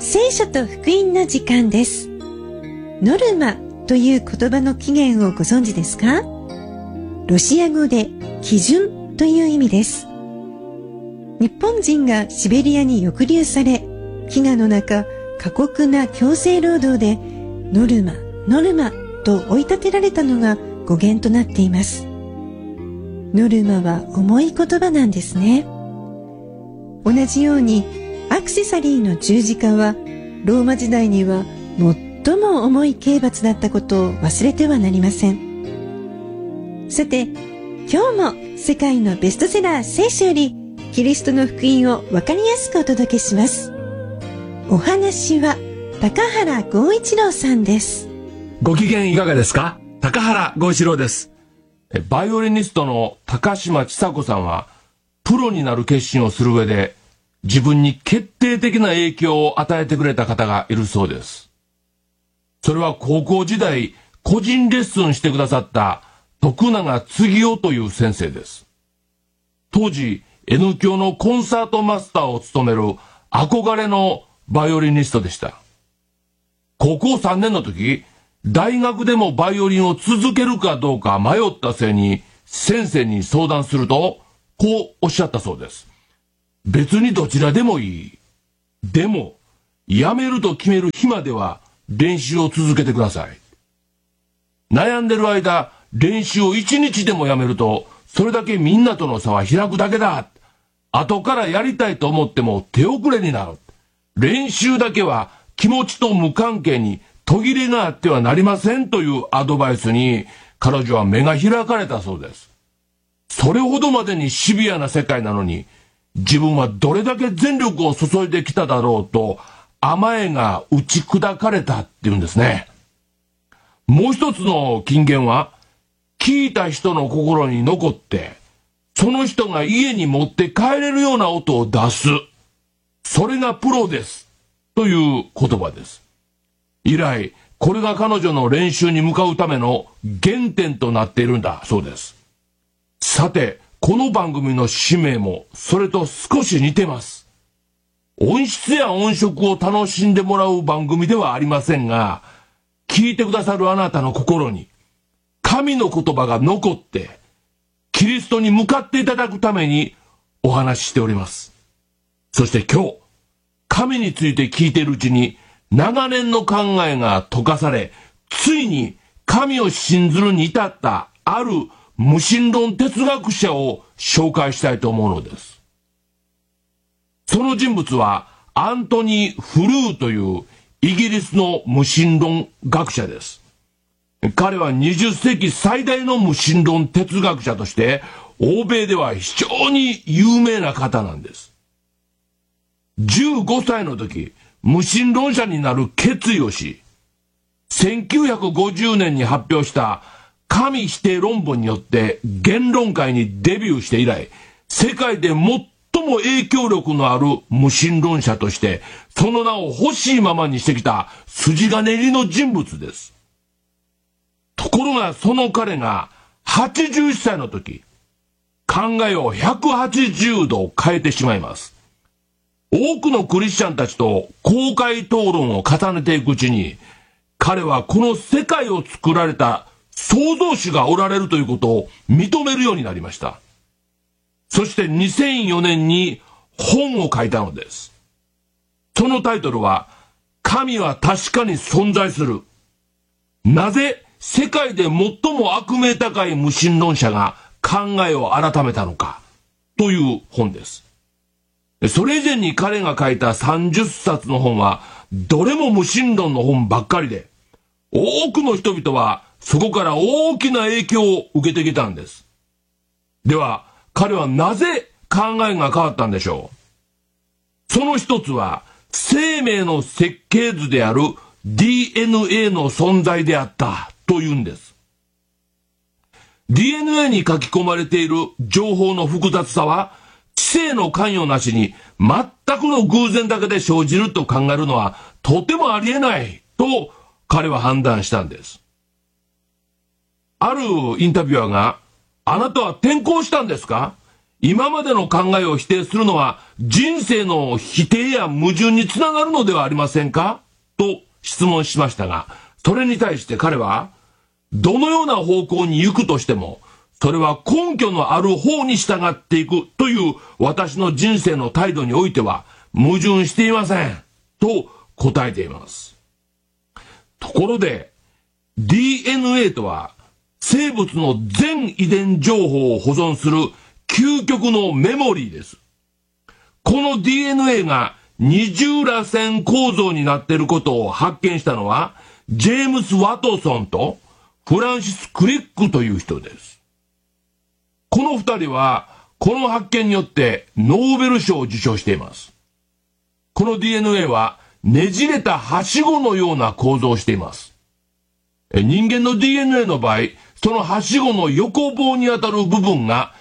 聖書と福音の時間です。ノルマという言葉の起源をご存知ですか？ロシア語で基準という意味です。日本人がシベリアに抑留され、飢餓の中、過酷な強制労働でノルマ、ノルマと追い立てられたのが語源となっています。ノルマは重い言葉なんですね。同じようにアクセサリーの十字架はローマ時代には最も重い刑罰だったことを忘れてはなりません。さて、今日も世界のベストセラー聖書よりキリストの福音を分かりやすくお届けします。お話は高原剛一郎さんです。 ご機嫌いかがですか？高原剛一郎です。バイオリニストの高島千佐子さんはプロになる決心をする上で自分に決定的な影響を与えてくれた方がいるそうです。それは高校時代個人レッスンしてくださった徳永次夫という先生です。当時 N 響のコンサートマスターを務める憧れのバイオリニストでした。高校3年の時、大学でもバイオリンを続けるかどうか迷った末に先生に相談するとこうおっしゃったそうです。別にどちらでもいい。でも、やめると決める日までは練習を続けてください。悩んでる間、練習を1日でもやめると、それだけみんなとの差は開くだけだ。後からやりたいと思っても手遅れになる。練習だけは気持ちと無関係に途切れがあってはなりませんというアドバイスに、彼女は目が開かれたそうです。それほどまでにシビアな世界なのに、自分はどれだけ全力を注いできただろうと甘えが打ち砕かれたっていうんですね。もう一つの金言は、聞いた人の心に残ってその人が家に持って帰れるような音を出す、それがプロですという言葉です。以来これが彼女の練習に向かうための原点となっているんだそうです。さて、この番組の使命もそれと少し似てます。音質や音色を楽しんでもらう番組ではありませんが、聞いてくださるあなたの心に神の言葉が残ってキリストに向かっていただくためにお話ししております。そして今日、神について聞いているうちに長年の考えが溶かされ、ついに神を信ずるに至ったある無神論哲学者を紹介したいと思うのです。その人物はアントニー・フルーというイギリスの無神論学者です。彼は20世紀最大の無神論哲学者として欧米では非常に有名な方なんです。15歳の時、無神論者になる決意をし、1950年に発表した神否定論文によって言論界にデビューして以来、世界で最も影響力のある無神論者としてその名を欲しいままにしてきた筋金入りの人物です。ところがその彼が81歳の時、考えを180度変えてしまいます。多くのクリスチャンたちと公開討論を重ねていくうちに、彼はこの世界を作られた創造主がおられるということを認めるようになりました。そして2004年に本を書いたのです。そのタイトルは、神は確かに存在する。なぜ世界で最も悪名高い無神論者が考えを改めたのかという本です。それ以前に彼が書いた30冊の本はどれも無神論の本ばっかりで、多くの人々はそこから大きな影響を受けてきたんです。では彼はなぜ考えが変わったんでしょう。その一つは生命の設計図である DNA の存在であったというんです。 DNA に書き込まれている情報の複雑さは知性の関与なしに全くの偶然だけで生じると考えるのはとてもありえないと彼は判断したんです。あるインタビュアーが、あなたは転校したんですか？ 今までの考えを否定するのは人生の否定や矛盾につながるのではありませんかと質問しましたが、それに対して彼は、どのような方向に行くとしても、それは根拠のある方に従っていくという私の人生の態度においては矛盾していませんと答えています。ところで DNA とは生物の全遺伝情報を保存する究極のメモリーです。この DNA が二重らせん構造になっていることを発見したのはジェームス・ワトソンとフランシス・クリックという人です。この二人はこの発見によってノーベル賞を受賞しています。この DNA はねじれたはしごのような構造をしています。人間の DNA の場合、そのはしごの横棒にあたる部分が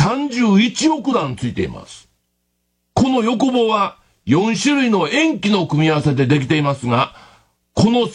31億段ついています。この横棒は4種類の塩基の組み合わせでできていますが、この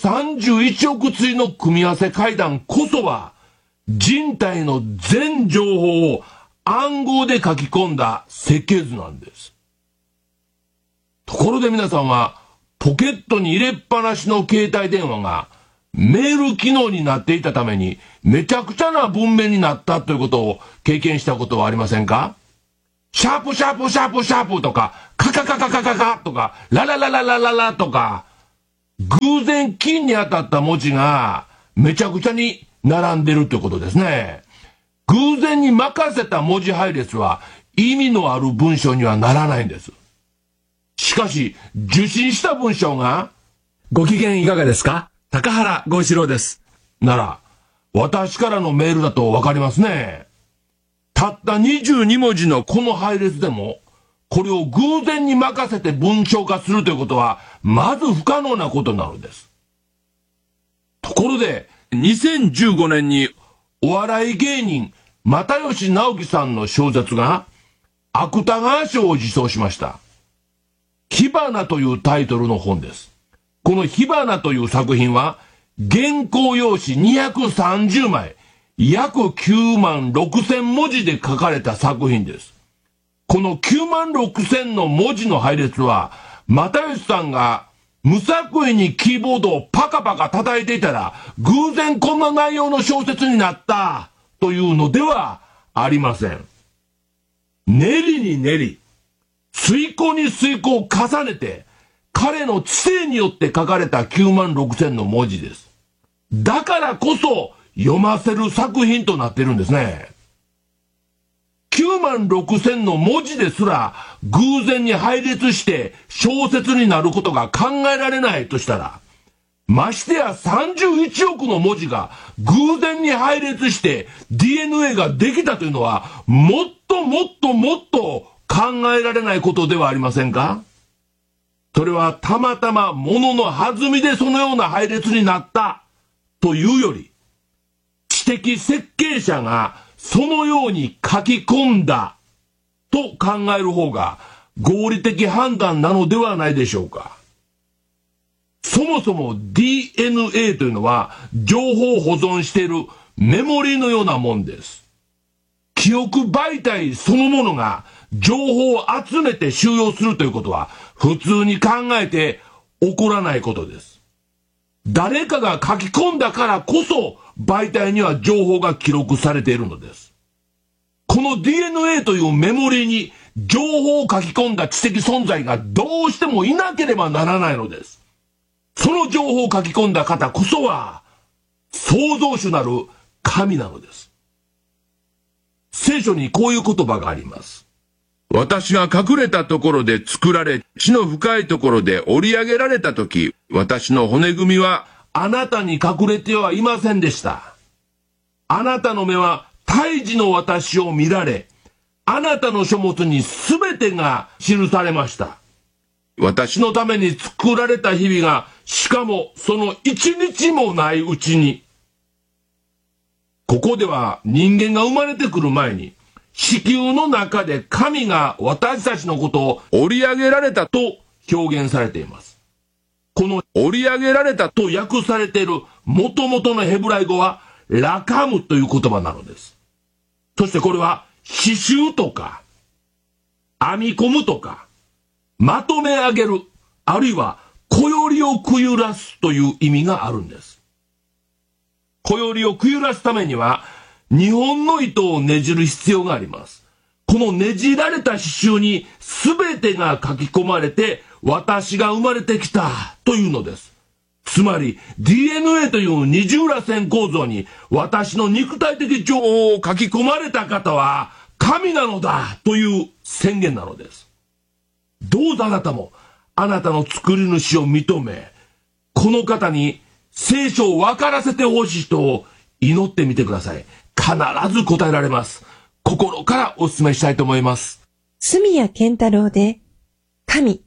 31億対の組み合わせ階段こそは人体の全情報を暗号で書き込んだ設計図なんです。ところで皆さんはポケットに入れっぱなしの携帯電話がメール機能になっていたためにめちゃくちゃな文面になったということを経験したことはありませんか？シャープシャープシャープシャープとかカカカカカカカとかラララララララとか偶然金に当たった文字がめちゃくちゃに並んでるということですね。偶然に任せた文字配列は意味のある文章にはならないんです。しかし受信した文章がご機嫌いかがですか？高原剛一郎です。 なら私からのメールだとわかりますね。たった22文字のこの配列でもこれを偶然に任せて文章化するということはまず不可能なことなのです。ところで2015年にお笑い芸人又吉直樹さんの小説が芥川賞を受賞しました。火花というタイトルの本です。この火花という作品は原稿用紙230枚約9万6千文字で書かれた作品です。この9万6千の文字の配列は又吉さんが無作為にキーボードをパカパカ叩いていたら偶然こんな内容の小説になったというのではありません。練りに練り推敲に推敲を重ねて彼の知性によって書かれた9万6千の文字です。だからこそ読ませる作品となっているんですね。9万6千の文字ですら偶然に配列して小説になることが考えられないとしたら、ましてや31億の文字が偶然に配列して DNA ができたというのはもっともっともっと考えられないことではありませんか？それはたまたま物の弾みでそのような配列になったというより、知的設計者がそのように書き込んだと考える方が合理的判断なのではないでしょうか。そもそも DNA というのは情報を保存しているメモリーのようなもんです。記憶媒体そのものが情報を集めて収容するということは普通に考えて起こらないことです。誰かが書き込んだからこそ媒体には情報が記録されているのです。この DNA というメモリーに情報を書き込んだ知的存在がどうしてもいなければならないのです。その情報を書き込んだ方こそは創造主なる神なのです。聖書にこういう言葉があります。私が隠れたところで作られ、地の深いところで織り上げられたとき、私の骨組みはあなたに隠れてはいませんでした。あなたの目は胎児の私を見られ、あなたの書物にすべてが記されました。私のために作られた日々が、しかもその一日もないうちに。ここでは人間が生まれてくる前に、子宮の中で神が私たちのことを織り上げられたと表現されています。この織り上げられたと訳されている元々のヘブライ語はラカムという言葉なのです。そしてこれは刺繍とか編み込むとか、まとめ上げる、あるいはこよりをくゆらすという意味があるんです。こよりをくゆらすためには、2本の糸をねじる必要があります。このねじられた刺繍に全てが書き込まれて、私が生まれてきたというのです。つまり DNA という二重らせん構造に私の肉体的情報を書き込まれた方は神なのだという宣言なのです。どうぞあなたもあなたの作り主を認め、この方に聖書を分からせてほしい人を祈ってみてください。必ず答えられます。心からお勧めしたいと思います。 住谷健太郎で神